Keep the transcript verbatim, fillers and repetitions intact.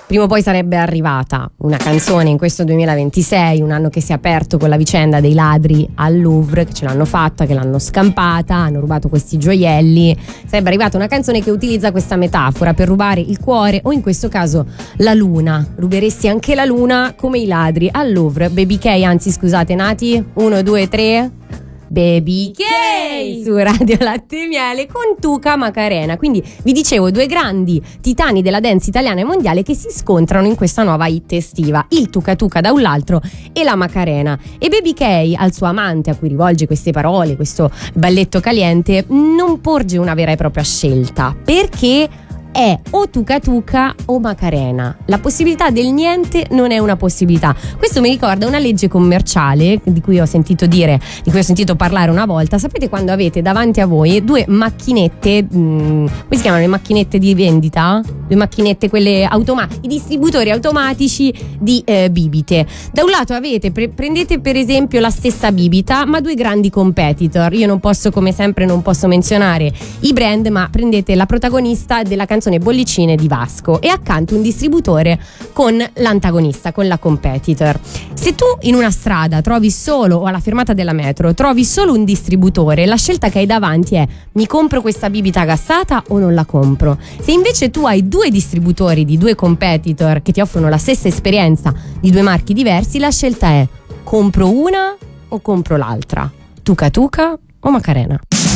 prima o poi sarebbe arrivata una canzone in questo duemilaventisei, un anno che si è aperto con la vicenda dei ladri al Louvre, che ce l'hanno fatta, che l'hanno scampata, hanno rubato questi gioielli. Sarebbe arrivata una canzone che utilizza questa metafora per rubare il cuore, o in questo caso la luna. Ruberesti anche la luna come i ladri al Louvre. Baby K, anzi scusate, Nati, uno, due, tre... Baby K su Radio Latte e Miele con Tuca Macarena. Quindi vi dicevo, due grandi titani della dance italiana e mondiale che si scontrano in questa nuova hit estiva, il Tuca Tuca da un lato e la Macarena. E Baby K al suo amante, a cui rivolge queste parole, questo balletto caliente, non porge una vera e propria scelta, perché è o Tuca Tuca o Macarena. La possibilità del niente non è una possibilità. Questo mi ricorda una legge commerciale di cui ho sentito dire, di cui ho sentito parlare una volta. Sapete quando avete davanti a voi due macchinette, mh, come si chiamano le macchinette di vendita? Le macchinette, quelle automatiche, i distributori automatici di eh, bibite. Da un lato avete, pre- prendete per esempio la stessa bibita, ma due grandi competitor. Io non posso, come sempre, non posso menzionare i brand, ma prendete la protagonista della canzone Bollicine di Vasco e accanto un distributore con l'antagonista, con la competitor. Se tu in una strada trovi solo, o alla fermata della metro, trovi solo un distributore, la scelta che hai davanti è: mi compro questa bibita gassata o non la compro? Se invece tu hai due distributori di due competitor che ti offrono la stessa esperienza di due marchi diversi, la scelta è: compro una o compro l'altra? Tuca Tuca o Macarena?